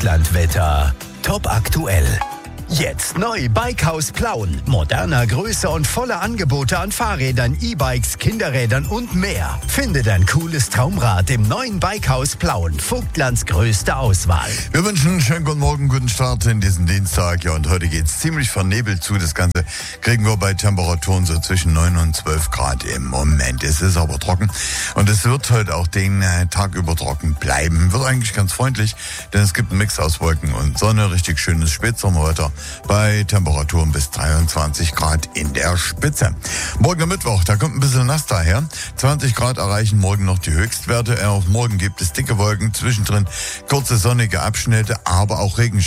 Vogtlandwetter. Top aktuell. Jetzt neu Bikehaus Plauen. Moderner Größe und volle Angebote an Fahrrädern, E-Bikes, Kinderrädern und mehr. Finde dein cooles Traumrad im neuen Bikehaus Plauen. Vogtlands größte Auswahl. Wir wünschen einen schönen guten Morgen, guten Start in diesen Dienstag. Ja, und heute geht's ziemlich vernebelt zu. Das Ganze kriegen wir bei Temperaturen so zwischen 9 und 12 Grad im Moment. Es ist aber trocken und es wird heute auch den Tag über trocken bleiben. Wird eigentlich ganz freundlich, denn es gibt einen Mix aus Wolken und Sonne. Richtig schönes Spätsommerwetter bei Temperaturen bis 23 Grad in der Spitze. Morgen Mittwoch, da kommt ein bisschen nass daher. 20 Grad erreichen morgen noch die Höchstwerte. Auch morgen gibt es dicke Wolken, zwischendrin kurze sonnige Abschnitte, aber auch Regenschauer.